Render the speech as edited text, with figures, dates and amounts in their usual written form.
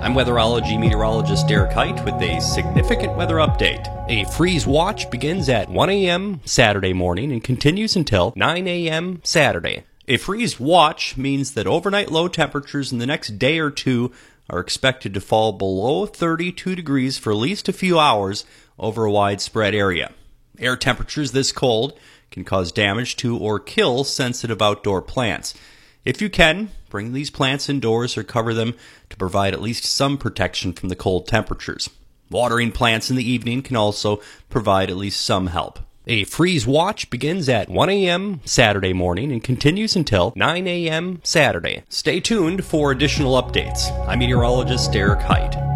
I'm weatherology meteorologist Derek Height with a significant weather update. A freeze watch begins at 1 a.m. Saturday morning and continues until 9 a.m. Saturday. A freeze watch means that overnight low temperatures in the next day or two are expected to fall below 32 degrees for at least a few hours over a widespread area. Air temperatures this cold can cause damage to or kill sensitive outdoor plants. If you can, bring these plants indoors or cover them to provide at least some protection from the cold temperatures. Watering plants in the evening can also provide at least some help. A freeze watch begins at 1 a.m. Saturday morning and continues until 9 a.m. Saturday. Stay tuned for additional updates. I'm meteorologist Derek Height.